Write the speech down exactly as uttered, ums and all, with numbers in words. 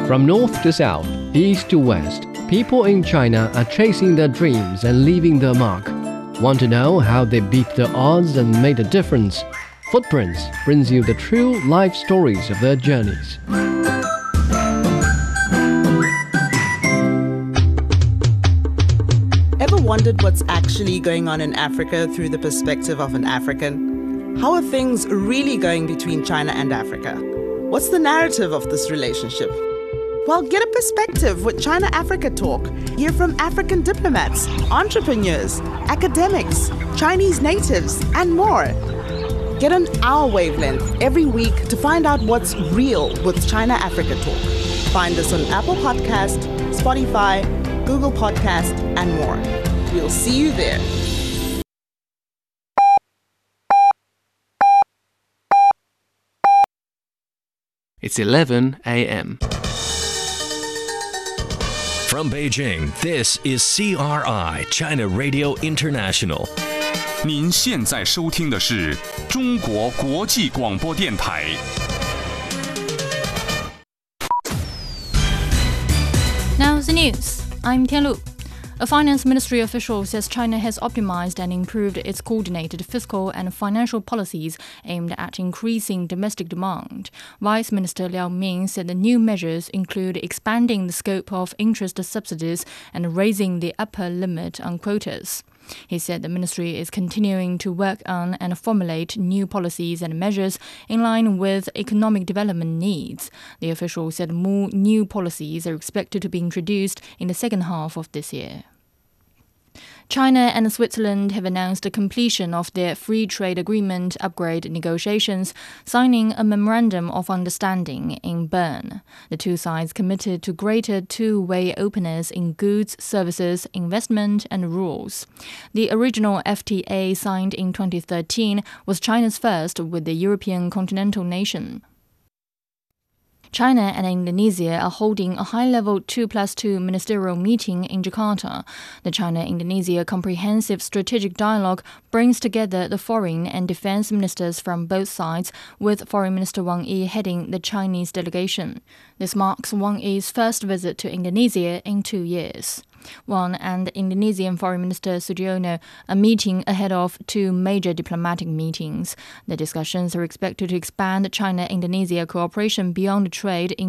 From north to south, east to west, people in China are chasing their dreams and leaving their mark. Want to know how they beat the odds and made a difference? Footprints brings you the true life stories of their journeys. Ever wondered what's actually going on in Africa through the perspective of an African? How are things really going between China and Africa? What's the narrative of this relationship? Well, get a perspective with China Africa Talk. Hear from African diplomats, entrepreneurs, academics, Chinese natives, and more. Get on our wavelength every week to find out what's real with China Africa Talk. Find us on Apple Podcast, Spotify, Google Podcast, and more. We'll see you there. It's eleven a m From Beijing, this is C R I, China Radio International. 您现在收听的是中国国际广播电台。 Now the news. I'm Tian Lu. A finance ministry official says China has optimized and improved its coordinated fiscal and financial policies aimed at increasing domestic demand. Vice Minister Liao Ming said the new measures include expanding the scope of interest subsidies and raising the upper limit on quotas. He said the ministry is continuing to work on and formulate new policies and measures in line with economic development needs. The official said more new policies are expected to be introduced in the second half of this year. China and Switzerland have announced the completion of their free trade agreement upgrade negotiations, signing a memorandum of understanding in Bern. The two sides committed to greater two-way openness in goods, services, investment, and rules. The original F T A, signed in twenty thirteen, was China's first with the European continental nation. China and Indonesia are holding a high-level two plus two ministerial meeting in Jakarta. The China-Indonesia Comprehensive Strategic Dialogue brings together the foreign and defense ministers from both sides, with Foreign Minister Wang Yi heading the Chinese delegation. This marks Wang Yi's first visit to Indonesia in two years. Wang and Indonesian Foreign Minister Sudiono are meeting ahead of two major diplomatic meetings. The discussions are expected to expand China-Indonesia cooperation beyond trade in